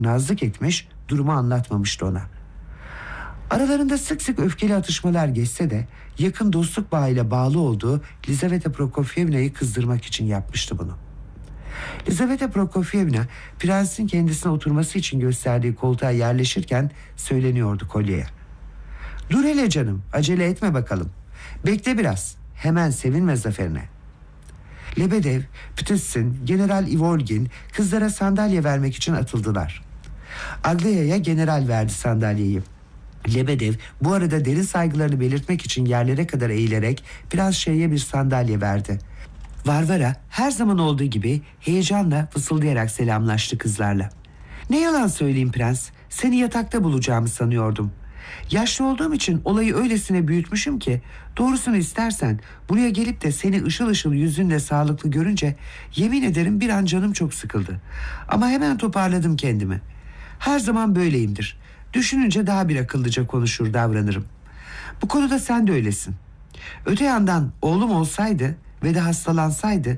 nazlık etmiş, durumu anlatmamıştı ona. Aralarında sık sık öfkeli atışmalar geçse de yakın dostluk bağıyla bağlı olduğu Lizaveta Prokofyevna'yı kızdırmak için yapmıştı bunu. Lizaveta Prokofyevna prensin kendisine oturması için gösterdiği koltuğa yerleşirken söyleniyordu Kolya'ya. "Dur hele canım, acele etme bakalım. Bekle biraz, hemen sevinme zaferine." Lebedev, Ptitsin, General Ivolgin kızlara sandalye vermek için atıldılar. Agleya'ya general verdi sandalyeyi. Lebedev bu arada derin saygılarını belirtmek için yerlere kadar eğilerek Prens Şeyh'e bir sandalye verdi. Varvara her zaman olduğu gibi heyecanla fısıldayarak selamlaştı kızlarla. "Ne yalan söyleyeyim prens, seni yatakta bulacağımı sanıyordum. Yaşlı olduğum için olayı öylesine büyütmüşüm ki, doğrusunu istersen buraya gelip de seni ışıl ışıl yüzünle sağlıklı görünce yemin ederim bir an canım çok sıkıldı. Ama hemen toparladım kendimi. Her zaman böyleyimdir. Düşününce daha bir akıllıca konuşur davranırım. Bu konuda sen de öylesin. Öte yandan oğlum olsaydı ve de hastalansaydı,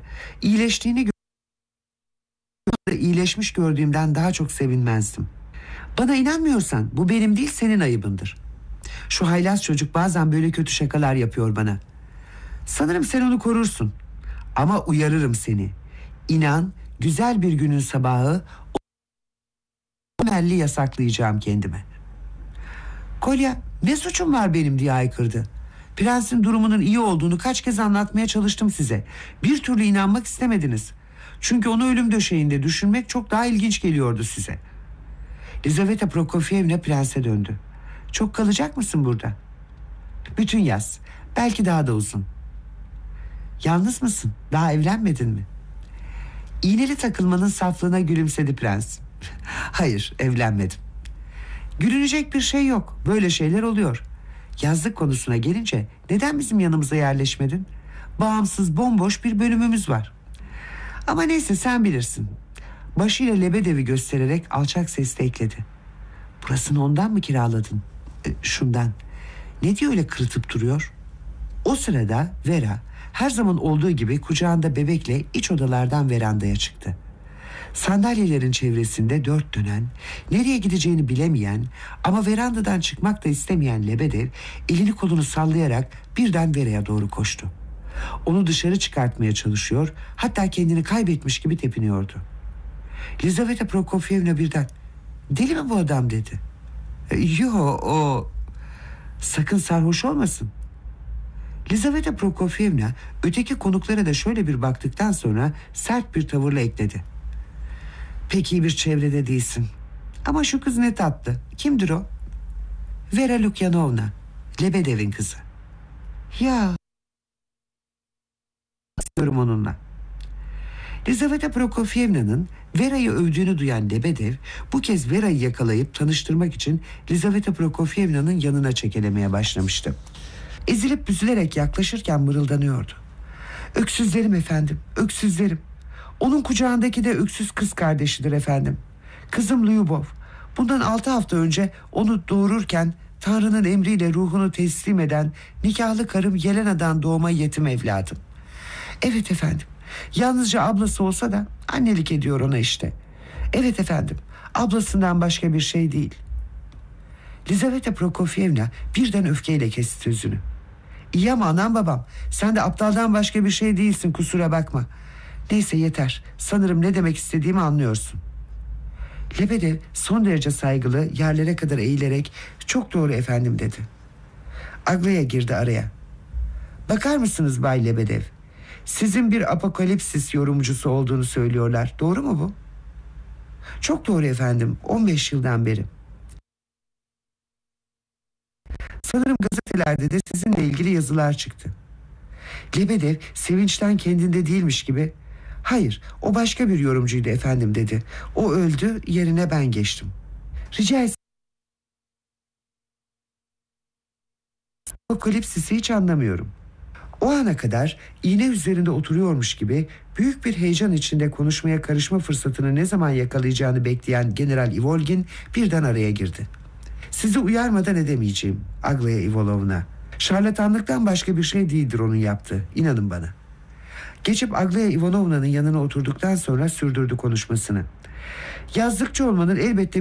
iyileşmiş gördüğümden daha çok sevinmezdim. Bana inanmıyorsan bu benim değil senin ayıbındır. Şu haylaz çocuk bazen böyle kötü şakalar yapıyor bana. Sanırım sen onu korursun. Ama uyarırım seni. İnan, güzel bir günün sabahı o melli yasaklayacağım kendime." Kolya, "Ne suçum var benim?" diye haykırdı. "Prensin durumunun iyi olduğunu kaç kez anlatmaya çalıştım size. Bir türlü inanmak istemediniz. Çünkü onu ölüm döşeğinde düşünmek çok daha ilginç geliyordu size." Lizaveta Prokofyevna prense döndü. "Çok kalacak mısın burada?" "Bütün yaz. Belki daha da uzun." "Yalnız mısın? Daha evlenmedin mi?" İğneli takılmanın saflığına gülümsedi prens. "Hayır, evlenmedim." "Gülünecek bir şey yok. Böyle şeyler oluyor. Yazlık konusuna gelince neden bizim yanımıza yerleşmedin? Bağımsız, bomboş bir bölümümüz var. Ama neyse sen bilirsin." Başıyla Lebedev'i göstererek alçak sesle ekledi. "Burasını ondan mı kiraladın?" Şundan. Ne diye öyle kırıtıp duruyor?" O sırada Vera her zaman olduğu gibi kucağında bebekle iç odalardan verandaya çıktı. Sandalyelerin çevresinde dört dönen, nereye gideceğini bilemeyen ama verandadan çıkmak da istemeyen Lebedev elini kolunu sallayarak birden Vera'ya doğru koştu. Onu dışarı çıkartmaya çalışıyor, hatta kendini kaybetmiş gibi tepiniyordu. Lizaveta Prokofyevna birden "Deli mi bu adam?" dedi. "Yo, o sakın sarhoş olmasın." Lizaveta Prokofyevna öteki konuklara da şöyle bir baktıktan sonra sert bir tavırla ekledi. "Pek iyi bir çevrede değilsin. Ama şu kız ne tatlı. Kimdir o?" "Vera Lukyanovna, Lebedev'in kızı." "Ya, istiyorum onunla." Lizaveta Prokofyevna'nın Vera'yı övdüğünü duyan Lebedev bu kez Vera'yı yakalayıp tanıştırmak için Lizaveta Prokofyevna'nın yanına çekelemeye başlamıştı. Ezilip büzülerek yaklaşırken mırıldanıyordu. "Öksüzlerim efendim, öksüzlerim. Onun kucağındaki de öksüz kız kardeşidir efendim. Kızım Lyubov. Bundan 6 hafta önce onu doğururken Tanrı'nın emriyle ruhunu teslim eden nikahlı karım Yelena'dan doğma yetim evladım. Evet efendim. Yalnızca ablası olsa da annelik ediyor ona işte. Evet efendim. Ablasından başka bir şey değil." Lizaveta Prokofyevna birden öfkeyle kesti sözünü. "İyi ama anam babam, sen de aptaldan başka bir şey değilsin, kusura bakma. Neyse yeter, sanırım ne demek istediğimi anlıyorsun." Lebedev son derece saygılı, yerlere kadar eğilerek "Çok doğru efendim" dedi. Aglaia girdi araya. "Bakar mısınız Bay Lebedev? Sizin bir apokalipsis yorumcusu olduğunu söylüyorlar. Doğru mu bu?" "Çok doğru efendim, 15 yıldan beri. Sanırım gazetelerde de sizinle ilgili yazılar çıktı." Lebedev sevinçten kendinde değilmiş gibi "Hayır, o başka bir yorumcuydu efendim" dedi. "O öldü, yerine ben geçtim. Rica etsem, apokalipsisi hiç anlamıyorum." O ana kadar iğne üzerinde oturuyormuş gibi büyük bir heyecan içinde konuşmaya karışma fırsatını ne zaman yakalayacağını bekleyen General Ivolgin birden araya girdi. "Sizi uyarmadan edemeyeceğim Aglaia Ivanovna. Şarlatanlıktan başka bir şey değildir onun yaptığı, inanın bana." Geçip Aglaia Ivanovna'nın yanına oturduktan sonra sürdürdü konuşmasını. "Yazlıkçı olmanın elbette